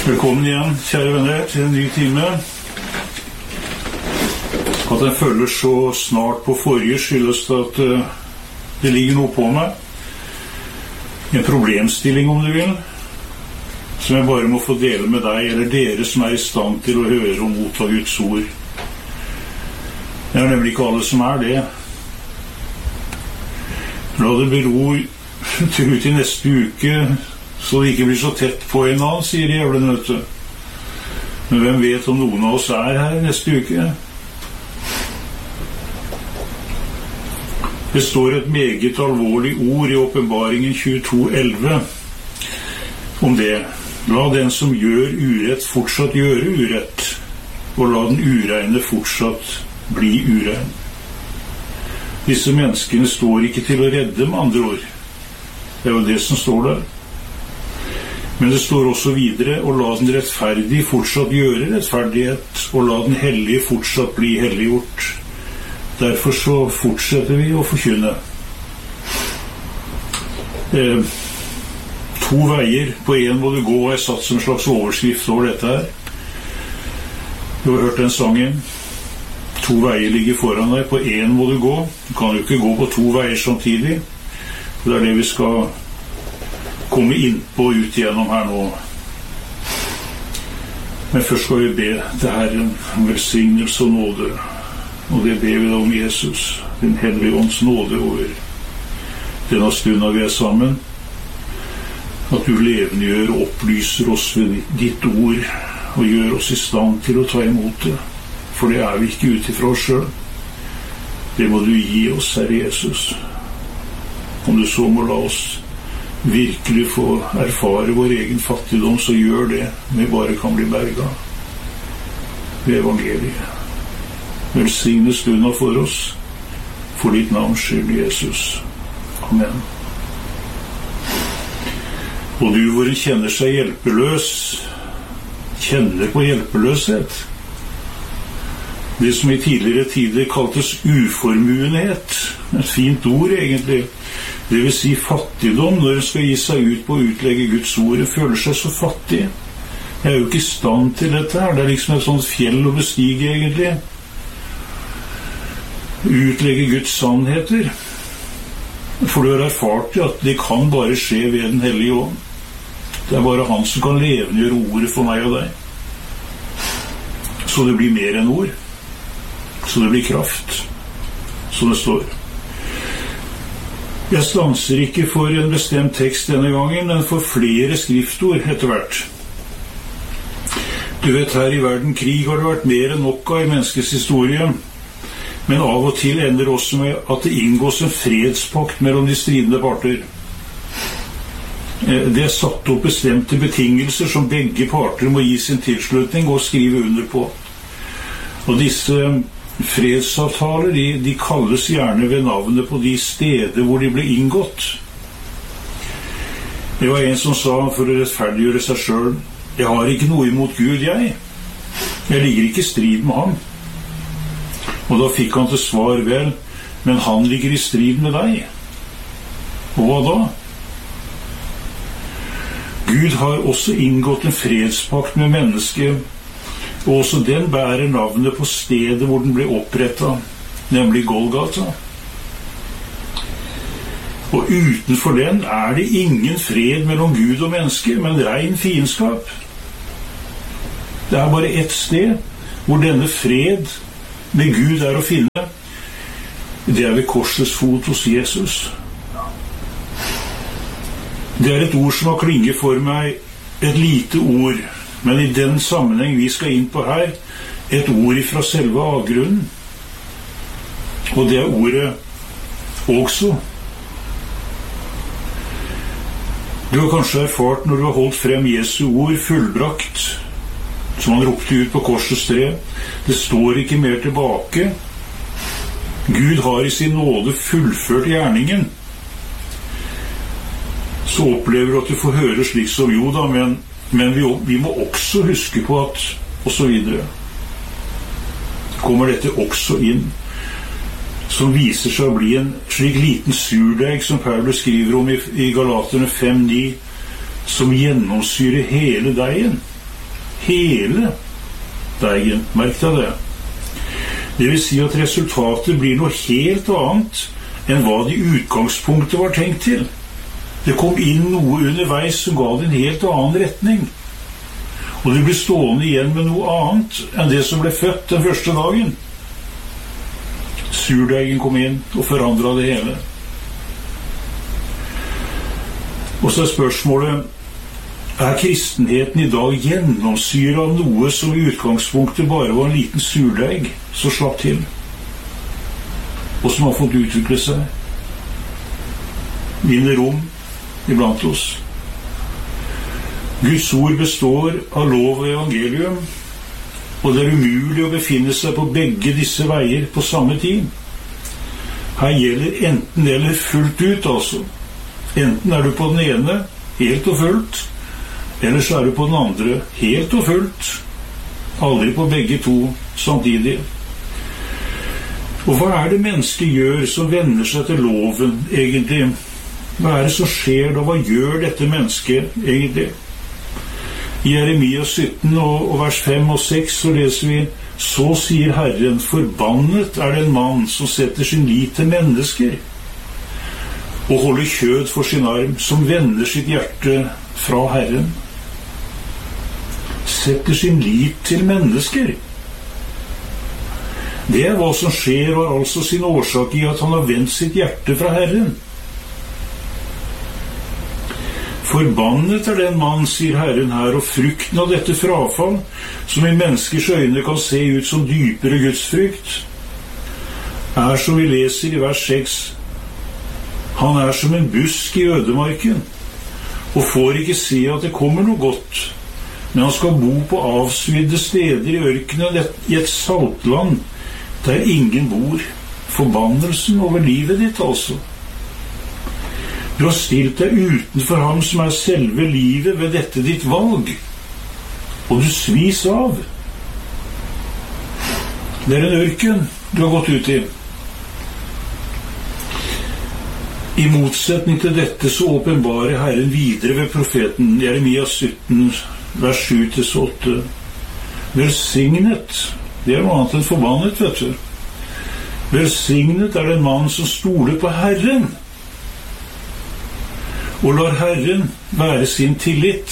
Velkommen igjen, kjære venner, til en ny time. At den følger så snart på forrige skyldes det at det ligger noe på meg. En problemstilling, om du vil, som jeg bare må få dele med deg, eller dere som er i stand til å høre og motta Guds ord. Det er nemlig ikke alle som er det. La det bero til ut i neste uke, så det ikke blir så tett på en annen, sier djevelen, vet du. Men hvem vet om noen av oss er her neste uke? Det står et meget alvorlig ord i Åpenbaringen 22:11 om det. La den som gjør urett fortsatt gjøre urett, og la den ureine fortsatt bli urein. Disse menneskene står ikke til å redde, med andre ord. Det er jo det som står der. Men det står også videre, og la den rettferdige fortsatt gjøre rettferdighet, og la den hellige fortsatt bli helliggjort. Derfor så fortsetter vi å forkynne. 2 veier, på en må du gå, er satt som en slags overskrift over dette her. Du har hørt den sangen. 2 veier ligger foran deg, på en må du gå. Du kan jo ikke gå på 2 veier samtidig. Det er det vi skal komme inn på og ut igjennom her nå. Men først skal vi be til Herren om velsignelse og nåde. Og det ber vi da om Jesus, den hellige ånds nåde over denne stunden vi er sammen. At du levendegjør og opplyser oss ved ditt ord, og gjør oss i stand til å ta imot det. For det er vi ikke ute fra oss selv. Det må du gi oss, Herre Jesus. Om du så må la oss virkelig få erfare vår egen fattigdom, så gjør det, vi bare kan bli berget ved evangeliet. Velsigne stunden for oss, for ditt navns skyld, Jesus. Amen. Og du hvor en kjenner seg hjelpeløs, kjenner på hjelpeløshet. Det som i tidligere tider kaltes uformuenhet, et fint ord egentlig. Det vil si fattigdom, når en skal gi seg ut på å utlegge Guds ord, føler seg så fattig. Jeg er jo ikke i stand til dette her. Det er liksom et sånt fjell å bestige, egentlig. Utlegge Guds sannheter. For du har erfart at det kan bare skje ved den hellige ånd. Det er bare han som kan levendegjøre ordet for meg og deg. Så det blir mer enn ord. Så det blir kraft, som det står. Jeg stanser ikke for en bestemt tekst denne gangen, men for flere skriftord etter hvert. Du vet, her i verden krig har det vært mer enn nok av i menneskets historie, men av og til ender også med at det inngås en fredspakt mellom de stridende parter. Det er satt opp bestemte betingelser som begge parter må gi sin tilslutning og skrive under på. Og disse fredsavtaler, de kalles gjerne ved navnet på de steder hvor de ble inngått. Det var en som sa, for å rettferdiggjøre seg selv, jeg har ikke noe imot Gud, jeg ligger ikke i strid med ham. Og da fikk han til svar, vel, men han ligger i strid med deg. Og hva da? Gud har også inngått en fredspakt med mennesket, og også den bærer navnet på stedet hvor den ble opprettet, nemlig Golgata. Og utenfor den er det ingen fred mellom Gud og menneske, men ren fiendskap. Det er bare ett sted hvor denne fred med Gud er å finne. Det er ved korsets fot hos Jesus. Det er et ord som har klinget for meg, et lite ord, men i den sammenheng vi skal inn på her, et ord fra selve avgrunnen. Og det er ordet også. Du har kanskje erfart når du har holdt frem Jesu ord fullbrakt, som han ropte ut på korsets tre. Det står ikke mer tilbake. Gud har i sin nåde fullført gjerningen. Så opplever du at du får høre slik som jo da, men vi må også huske på at, og så videre. Kommer dette også inn, som viser seg å bli en slik liten surdeig som Paulus skriver om i Galaterne 5:9, som gjennomsyrer hele deigen. hele deigen. Merk deg det. Det vil si at resultatet blir noe helt annet enn hva det i utgangspunktet var tenkt til. Det kom inn noe underveis som ga det en helt annen retning. Og det ble stående igjen med noe annet enn det som ble født den første dagen. Surdeigen kom inn og forandret det hele. Og så er spørsmålet, er kristenheten i dag gjennomsyret av noe som i utgangspunktet bare var en liten surdeig som slapp til, og som har fått utvikle seg, vinne rom iblant oss? Guds ord består av lov og evangelium, og det er umulig å befinne seg på begge disse veier på samme tid. Her gjelder enten eller fullt ut, altså. Enten er du på den ene helt og fullt, eller så er du på den andre helt og fullt. Aldri på begge to samtidig. Og hva er det mennesket gjør som vender seg til loven, egentlig? Hva er det som skjer da? Hva gjør dette mennesket, egentlig? I Jeremia 17 og vers 5 og 6 så leser vi: Så sier Herren, forbannet er den mann som setter sin lit til mennesker, og holder kjød for sin arm, som vender sitt hjerte fra Herren. Setter sin lit til mennesker. Det er hva som skjer, og har altså sin årsak i at han har vendt sitt hjerte fra Herren. Forbannet er den mann, sier Herren her, og frukten av dette frafall, som i menneskers øyne kan se ut som dypere gudsfrykt, er som vi leser i vers 6, han er som en busk i ødemarken, og får ikke se at det kommer noe godt, men han skal bo på avsvidde steder i ørkenen, i et saltland, der ingen bor. Forbannelsen over livet ditt, altså. Du har stilt deg utenfor ham som er selve livet ved dette ditt valg, og du svis av. Det er en ørken du har gått ut i. I motsetning til dette så åpenbarer Herren videre ved profeten Jeremia 17, vers 7-8. Velsignet, det er noe annet enn forbannet, vet du. Velsignet er den mann som stoler på Herren, og lar Herren være sin tillit.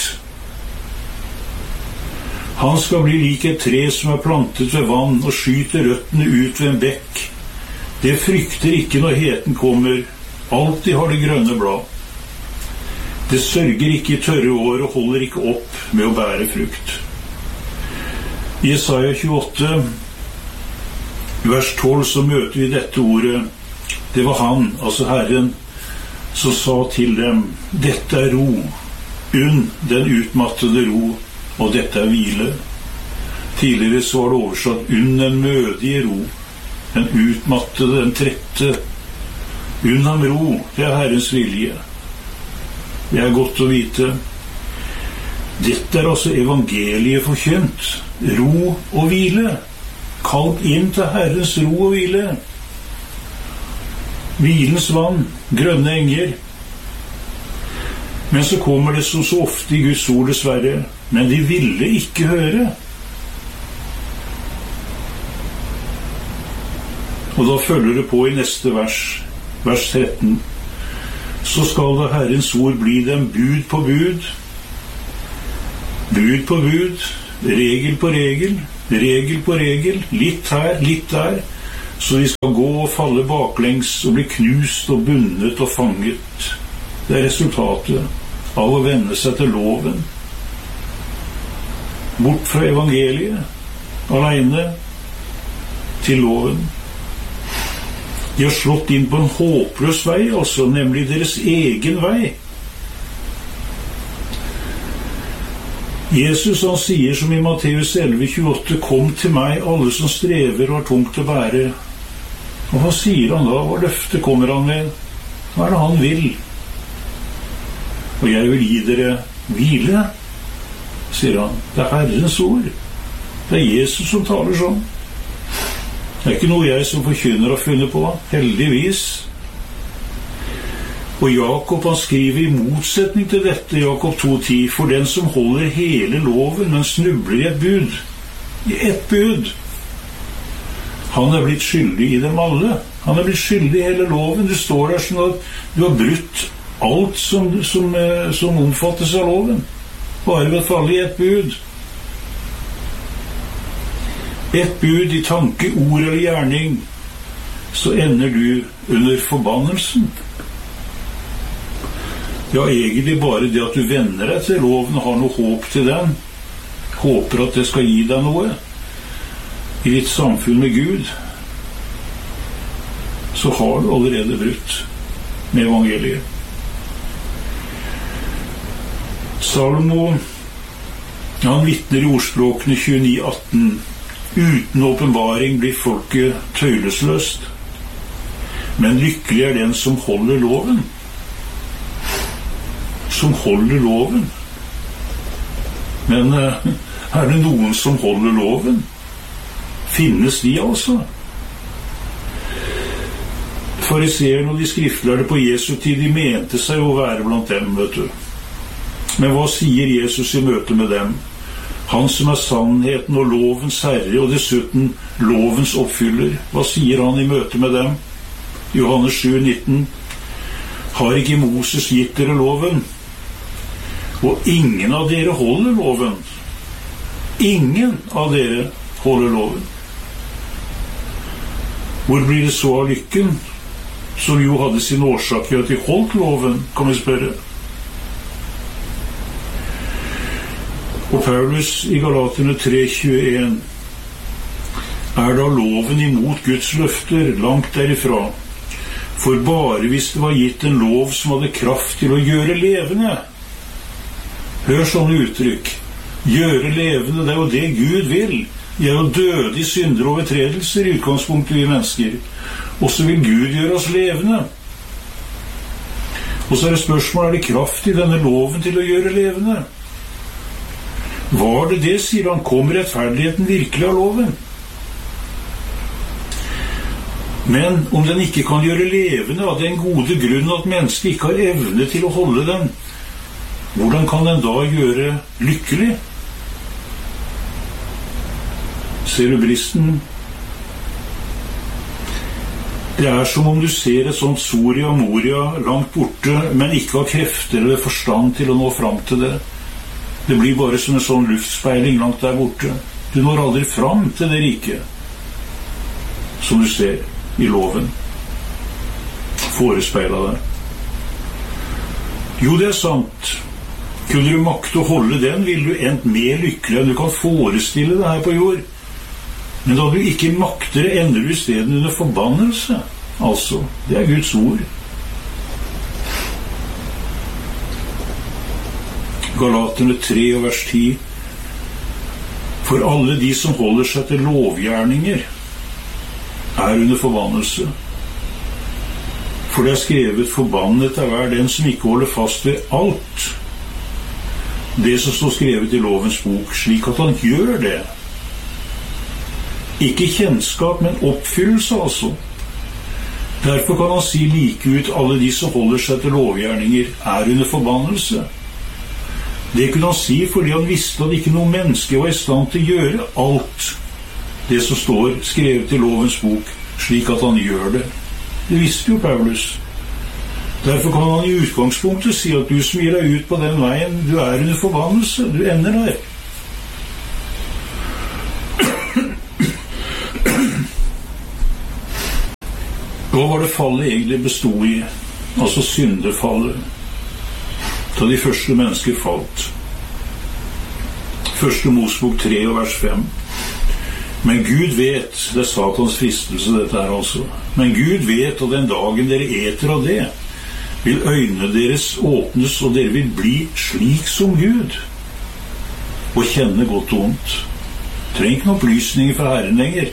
Han skal bli lik et tre som er plantet ved vann og skyter røttene ut ved en bekk. Det frykter ikke når heten kommer, alltid har det grønne blad. Det sørger ikke i tørre år og holder ikke opp med å bære frukt. I Jesaja 28, vers 12, så møter vi dette ordet. Det var han, altså Herren, som sa til dem, dette er ro, unn den utmattede ro, og dette er hvile. Tidligere så var det oversatt, unn den mødige ro, den utmattede, den trette. Unn ham ro, det er Herrens vilje. Det er godt å vite. Dette er altså evangeliet forkynt. Ro og hvile. Kalt inn til Herrens ro og hvile. Hvilens vann, grønne enger. Men så kommer det som så ofte i Guds ord, dessverre. Men de ville ikke høre. Og da følger det på i neste vers. Vers 13. Så skal da Herrens ord bli dem bud på bud, bud på bud, regel på regel, regel på regel, litt her, litt der, så de skal gå og falle baklengs og bli knust og bundet og fanget. Det er resultatet av å vende seg til loven. Bort fra evangeliet, alene, til loven. De har slått inn på en håpløs vei, altså, nemlig deres egen vei. Jesus, han sier som i Matteus 11,28, kom til meg, alle som strever og har tungt å bære. Og hva sier han da? Hva løfte kommer han med? Hva er det han vil? Og jeg vil gi dere hvile, sier han. Det er Herrens ord. Det er Jesus som taler sånn. Det er ikke noe jeg som forkynner har funnet på, heldigvis. Og Jakob han skriver i motsetning til dette, Jakob 2,10, for den som holder hele loven, men snubler i ett bud, han blitt skyldig i dem alle. Han blitt skyldig i hele loven. Det står der sånn at du har brutt alt som omfattes av loven. Bare ved å falle i ett bud. Ett bud i tanke, ord eller gjerning, så ender du under forbannelsen. Ja, egentlig bare det at du venner deg til loven og har noe håp til den, håper at det skal gi deg noe i ditt samfunn med Gud, så har du allerede brutt med evangeliet. Salomo, han vitner i ordspråkene 29,18, uten åpenbaring blir folket tøylesløst, men lykkelig er den som holder loven. Som holder loven. Men er det noen som holder loven? Finnes de altså? Fariseerne og de skriftlærde på Jesu tid, de mente seg å være blant dem, vet du. Men hva sier Jesus i møte med dem? Han som er sannheten og lovens herre, og dessuten lovens oppfyller. Hva sier han i møte med dem? Johannes 7,19. Har ikke Moses gitt dere loven? Og ingen av dere holder loven. Ingen av dere holder loven. Hvor blir det så av lykken, som jo hadde sin årsak i at de holdt loven, kan vi spørre. Og Paulus i Galaterne 3,21 er da loven imot Guds løfter, langt derifra. For bare hvis det var gitt en lov som hadde kraft til å gjøre levende. Hør sånne uttrykk. Gjøre levende, det er jo det Gud vil. Vi er jo døde i synder og overtredelser i utgangspunktet, vi mennesker. Og så vil Gud gjøre oss levende. Og så er det spørsmål, er det kraft i denne loven til å gjøre levende? Var det det, sier han, kom rettferdigheten virkelig av loven? Men om den ikke kan gjøre levende av den gode grunn at mennesket ikke har evne til å holde den, hvordan kan den da gjøre lykkelig? Ser du bristen? Det er som om du ser et sånt Soria Moria langt borte, men ikke har krefter eller forstand til å nå fram til det. Det blir bare som en sånn luftspeiling langt der borte. Du når aldri fram til det rike, som du ser i loven. Forespeilet deg. Jo, det er sant. Kunne du makte å holde den, ville du endt mer lykkelig enn du kan forestille deg her på jord. Men da du ikke makter det, ender du i stedet under forbannelse. Altså, det er Guds ord. Galaterne 3 og vers 10. For alle de som holder seg til lovgjerninger, er under forbannelse. For det er skrevet, forbannet er hver den som ikke holder fast ved alt det som står skrevet i lovens bok, slik at han gjør det. Ikke kjennskap, men oppfyllelse altså. Derfor kan han si like ut, alle de som holder seg til lovgjerninger er under forbannelse. Det kunne han si fordi han visste at ikke noe menneske var i stand til å gjøre alt det som står skrevet i lovens bok, slik at han gjør det. Det visste jo Paulus. Derfor kan han i utgangspunktet si at du som gir deg ut på den veien, du er under forbannelse, du ender der. Hva var det fallet egentlig bestod i? Altså syndefallet. Da de første mennesker falt. Første Mosebok 3 og vers 5. Men Gud vet, det er Satans fristelse dette her altså, men Gud vet at den dagen dere eter av det, vil øynene deres åpnes, og dere vil bli slik som Gud, og kjenne godt og ondt. Trenger ikke noen opplysninger fra Herren lenger.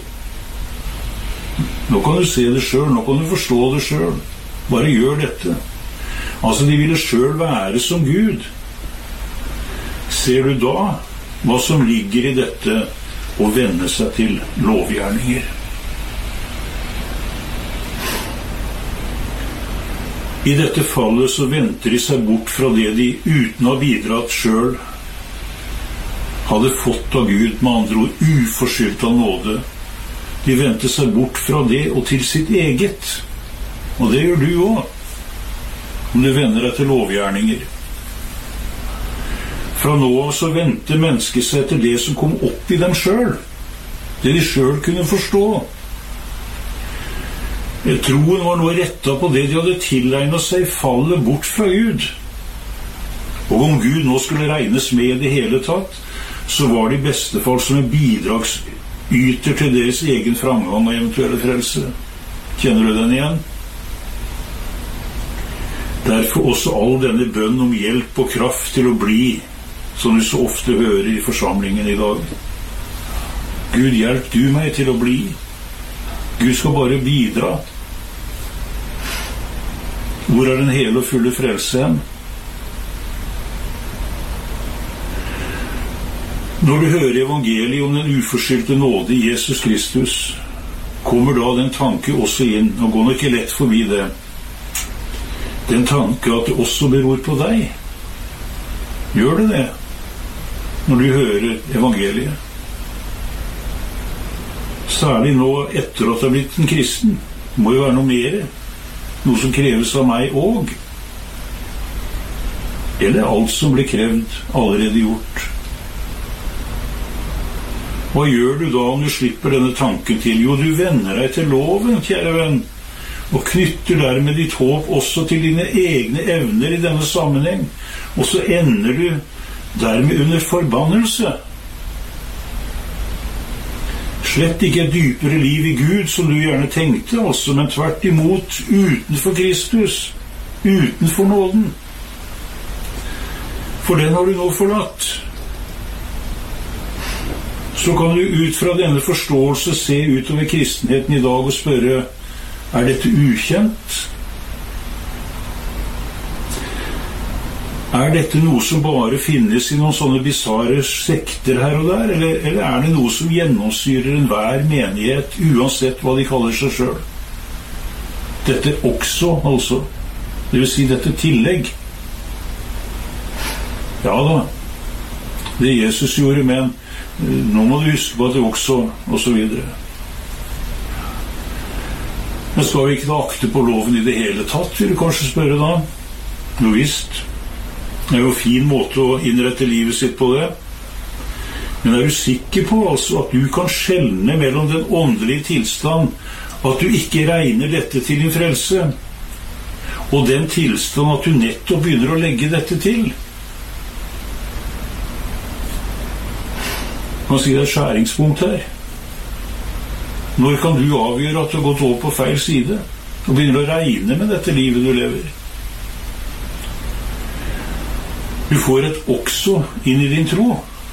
Nå kan du se det selv, nå kan du forstå det selv. Bare gjør dette. Altså, de ville selv være som Gud. Ser du da hva som ligger i dette å vende seg til lovgjerninger? I dette fallet så venter de seg bort fra det de uten å ha bidratt selv hadde fått av Gud, med andre ord uforskyldt av nåde. De vendte seg bort fra det og til sitt eget. Og det gjør du også, om du vender deg til lovgjerninger. Fra nå av så vendte mennesket seg til det som kom opp i dem selv, det de selv kunne forstå. Troen var nå rettet på det de hadde tilegnet seg, fallet bort fra Gud. Og om Gud nå skulle regnes med i det hele tatt, så var det i beste fall som en bidragsyter til deres egen framgang og eventuelle frelse. Kjenner du den igjen? Derfor også all denne bønn om hjelp og kraft til å bli, som du så ofte hører i forsamlingen i dag. Gud, hjelp du meg til å bli. Gud skal bare bidra. Hvor er den hele og fulle frelse hen? Når du hører evangeliet om den uforskyldte nåde i Jesus Kristus, kommer da den tanke også inn, og går nok ikke lett forbi det. Den tanke at det også beror på deg. Gjør det det, når du hører evangeliet? Særlig nå etter at du har blitt en kristen, må jo være noe mer, noe som kreves av meg og. Eller alt som ble krevd, allerede gjort. Hva gjør du da om du slipper denne tanken til? Jo, du vender deg til loven, kjære venn, og knytter dermed ditt håp også til dine egne evner i denne sammenheng, og så ender du dermed under forbannelse. Slett ikke et dypere liv i Gud, som du gjerne tenkte, altså, men tvert imot utenfor Kristus, utenfor nåden. For den har du nå forlatt. Så kan du ut fra denne forståelse se utover kristenheten i dag og spørre, er dette ukjent? Er dette noe som bare finnes i noen sånne bizarre sekter her og der, eller er det noe som gjennomsyrer enhver menighet, uansett hva de kaller seg selv? Dette også, altså. Det vil si dette tillegg. Ja da, det Jesus gjorde, men nå må du huske på at det også, og så videre. Men skal vi ikke da akte på loven i det hele tatt, vil du kanskje spørre da? Jo visst. Det er jo en fin måte å innrette livet sitt på det. Men er du sikker på altså at du kan skjelne mellom den åndelige tilstand, at du ikke regner dette til din frelse, og den tilstand at du nettopp begynner å legge dette til? Man sier det er et skjæringspunkt her. Når kan du avgjøre at du har gått over på feil side, og begynner å regne med dette livet du lever? Du får et også inn i din tro.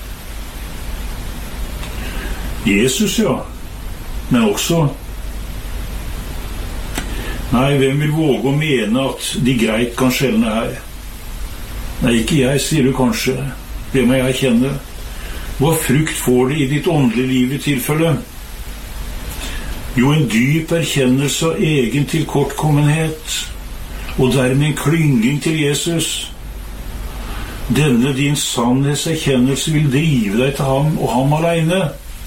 Jesus, ja, men også. Nei, hvem vil våge å mene at de greit kan skjelne her? Nei, ikke jeg, sier du kanskje. Det må jeg kjenne. Hva frukt får det i ditt åndelige liv i tilfelle? Jo, en dyp erkjennelse av egen tilkortkommenhet, og dermed en klynging til Jesus. Denne din sannhetserkjennelse vil drive deg til ham og ham alene.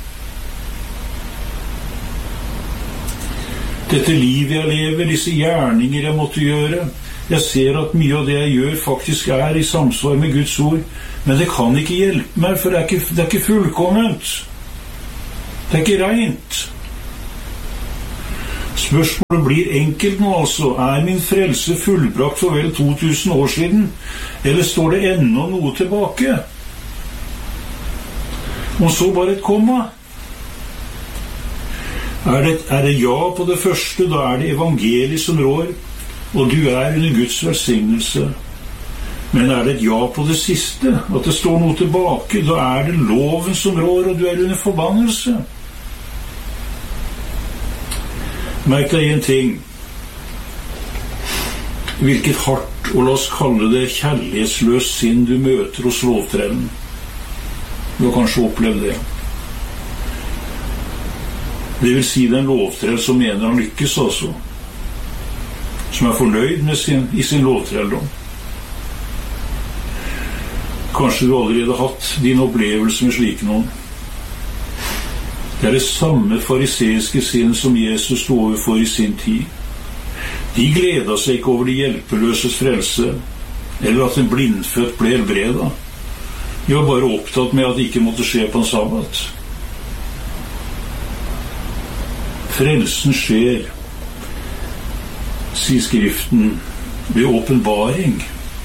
Dette livet jeg lever, disse gjerninger jeg måtte gjøre, jeg ser at mye av det jeg gjør faktisk er i samsvar med Guds ord, men det kan ikke hjelpe meg, for det er ikke fullkomment. Det er ikke rent. Spørsmålet blir enkelt nå altså. Er min frelse fullbrakt for vel 2000 år siden, eller står det ennå noe tilbake? Og så bare et komma. Er det ja på det første, da er det evangeliet som rår, og du er under Guds velsignelse. Men er det et ja på det siste, at det står noe tilbake, da er det loven som rår, og du er under forbannelse. Merk deg en ting. Hvilket hardt, og la oss kalle det kjærlighetsløst sinn du møter hos lovtrellen. Du har kanskje opplevd det. Det vil si den lovtrell som mener han lykkes, altså. som fornøyd med i sin lovtrelldom. Kanskje du allerede har hatt din opplevelse med slike noen. Det det samme fariseiske sinn som Jesus stod overfor i sin tid. De gledet seg ikke over de hjelpeløses frelse, eller at en blindfødt ble helbredet. De var bare opptatt med at det ikke måtte skje på en sabbat. Frelsen skjer, sier Skriften, ved åpenbaring.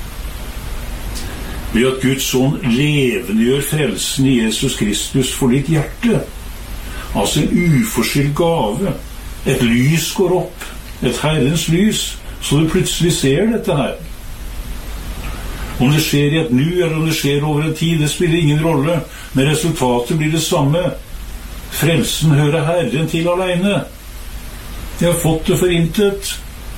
Ved at Guds ånd levendegjør frelsen i Jesus Kristus for ditt hjerte. Altså en uforskyldt gave. Et lys går opp, et Herrens lys, så du plutselig ser dette her. Om det skjer i et nu, eller om det skjer over en tid, det spiller ingen rolle, men resultatet blir det samme. Frelsen hører Herren til alene. Jeg har fått det for intet.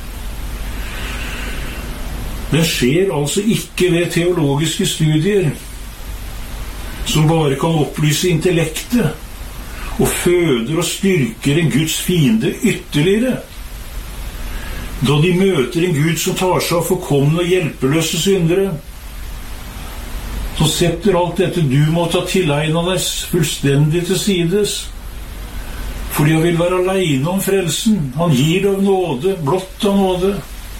Den skjer altså ikke ved teologiske studier, som bare kan opplyse intellektet, og føder og styrker en Guds fiende ytterligere. Da de møter en Gud som tar seg av forkomne og hjelpeløse syndere, så setter alt dette du må ta tilegnet deg fullstendig til sides, fordi han vil være alene om frelsen. Han gir det av nåde, blott av nåde.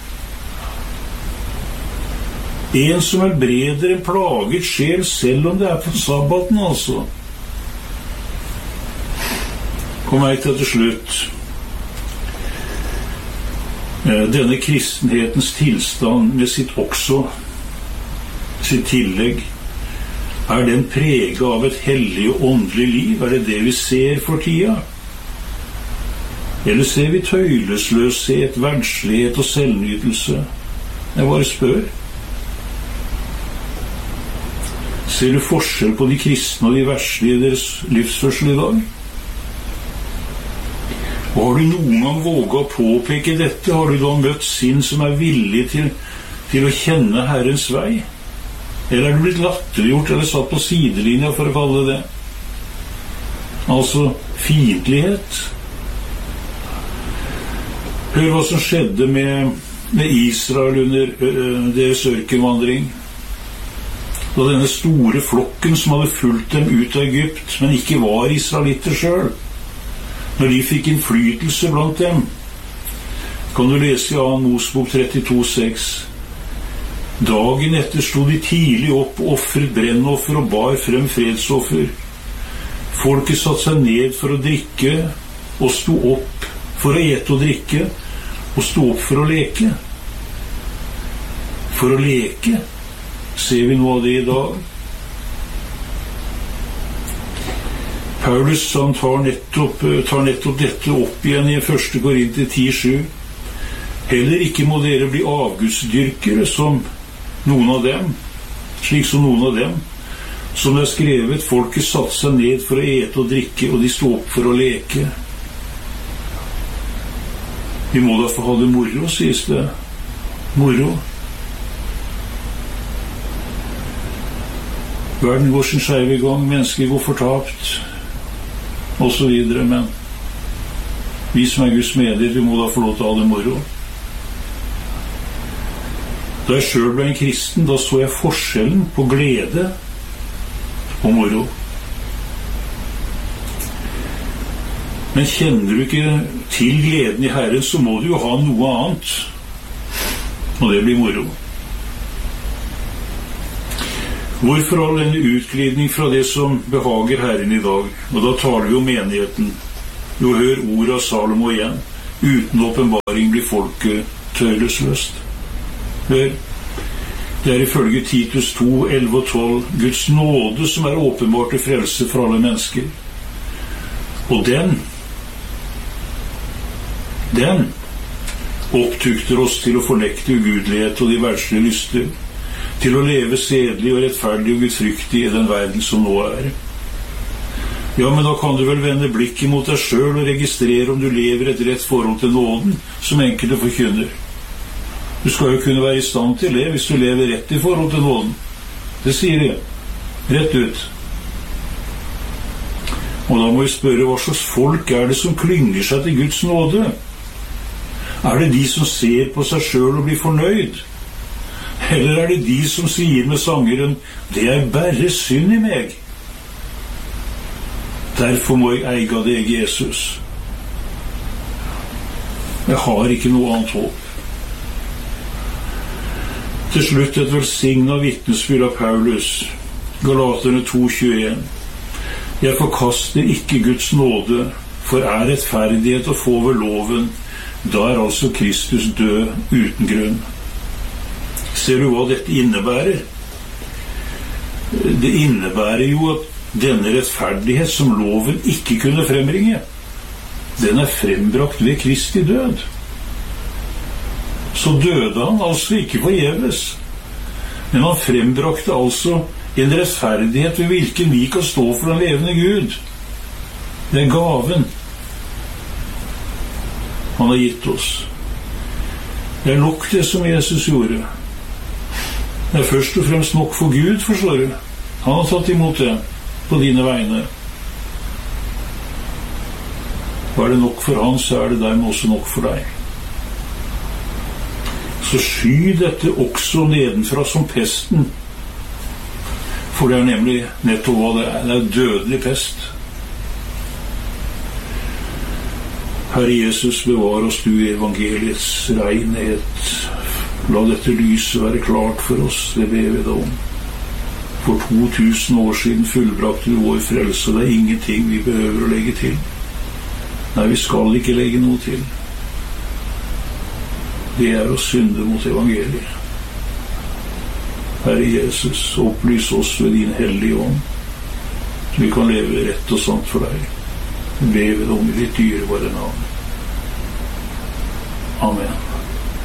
En som helbreder en plaget sjel, selv om det på sabbaten, altså. Kom meg til slutt. Denne kristenhetens tilstand med sitt også, sitt tillegg, den preget av et hellig og åndelig liv? Det det vi ser for tida? Eller ser vi tøylesløshet, verdslighet og selvnytelse? Jeg bare spør. Ser du forskjell på de kristne og de verslige i deres livsførsel i dag? Og har du noen gang våget å påpeke dette? Har du da møtt sinn som villig til å kjenne Herrens vei? Eller du blitt latterliggjort eller satt på sidelinja, for å kalle det? Altså fiendtlighet. Hør hva som skjedde med Israel under deres ørkenvandring. Da denne store flokken som hadde fulgt dem ut av Egypt, men ikke var israelitter selv, når de fikk innflytelse blant dem, kan du lese i 2. Mosebok 32,6. Dagen etter stod de tidlig opp, offret brennoffer og bar frem fredsoffer. Folket satte seg ned for å drikke, og sto opp for å ete og drikke, og sto opp for å leke. For å leke. Ser vi noe av det i dag? Paulus han tar nettopp dette opp igjen i 1. Korinter 10,7. Heller ikke må dere bli avgudsdyrkere som noen av dem, slik som noen av dem, som det skrevet, folket satte seg ned for å ete og drikke, og de stod opp for å leke. Vi må da få ha det moro, sies det. Moro. Verden går sin skeive gang, mennesker går fortapt, og så videre, men vi som Guds medlemmer, vi må da få lov til å ha det moro. Da jeg selv ble en kristen, da så jeg forskjellen på glede og moro. Men kjenner du ikke til gleden i Herren, så må du jo ha noe annet, og det blir moro. Hvorfor all denne utglidning fra det som behager Herren i dag? Og da taler vi om menigheten. Jo, hør ordet av Salomo igjen. Uten åpenbaring blir folket tøylesløst. Hør, det ifølge Titus 2, 11 og 12 Guds nåde som åpenbart til frelse for alle mennesker. Og den opptukter oss til å fornekte ugudelighet og de verdslige lyster, til å leve sedelig og rettferdig og gudfryktig i den verden som nå Ja, men da kan du vel vende blikket mot deg selv og registrere om du lever et rett forhold til nåden, som enkelte forkynner. Du skal jo kunne være i stand til det hvis du lever rett i forhold til nåden. Det sier jeg. Rett ut. Og da må vi spørre, hva slags folk det som klynger seg til Guds nåde? Er det de som ser på seg selv og blir fornøyd? Eller er det de som sier med sangeren, det er bare synd i meg? Derfor må jeg eie av deg, Jesus. Jeg har ikke noe annet håp. Til slutt et velsignet vitnesbyrd av Paulus, Galaterne 2,21. Jeg forkaster ikke Guds nåde, for er rettferdighet å få ved loven, da er altså Kristus død uten grunn. Ser du hva dette innebærer? Det innebærer jo at denne rettferdighet som loven ikke kunne frembringe, den er frembrakt ved Kristi død. Så døde han altså ikke forgjeves, men han frembrakte altså en rettferdighet ved hvilken vi kan stå for den levende Gud. Det er gaven han har gitt oss. Det er nok det som Jesus gjorde. Det er først og fremst nok for Gud, forstår du. Han har tatt imot det på dine vegne. Var det nok for han, så er det dermed også nok for deg. Så sky dette også nedenfra som pesten. For det er nemlig nettopp hva det er. Det er dødelig pest. Herre Jesus, bevar oss du i evangeliets renhet. La dette lyset være klart for oss, det ber vi deg om. For 2000 år siden fullbrakte du vår frelse. Det er ingenting vi behøver å legge til. Nei, vi skal ikke legge noe til. Det er å synde mot evangeliet. Herre Jesus, opplys oss ved din hellige ånd, så vi kan leve rett og sant for deg. Be ved om i ditt dyrebare navn. Amen.